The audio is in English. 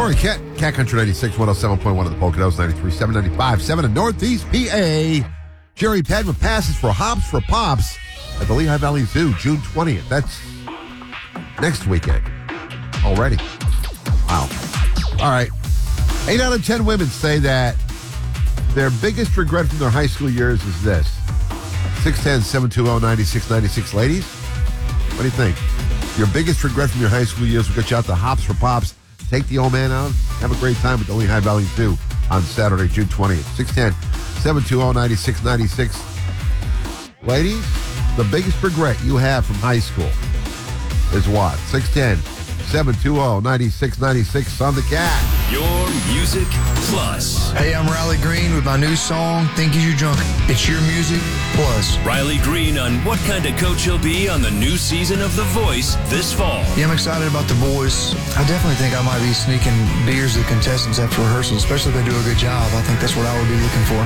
Corey Cat Country 96, 107.1 of the Poconos, 93.7, 95.7 in Northeast PA. Jerry Padma passes for Hops for Pops at the Lehigh Valley Zoo, June 20th. That's next weekend already. Wow. All right. 8 out of 10 women say that their biggest regret from their high school years is this. 610-720-9696. Ladies, what do you think? Your biggest regret from your high school years will get you out to Hops for Pops. Take the old man out. Have a great time at the Lehigh Valley Zoo on Saturday, June 20th. 610-720-9696. Ladies, the biggest regret you have from high school is what? 610-720-9696 on the Cat. Your Music Plus. Hey, I'm Riley Green with my new song, Think You Drunk. It's your music plus. Riley Green on what kind of coach he'll be on the new season of The Voice this fall. Yeah, I'm excited about The Voice. I definitely think I might be sneaking beers to contestants after rehearsal, especially if they do a good job. I think that's what I would be looking for.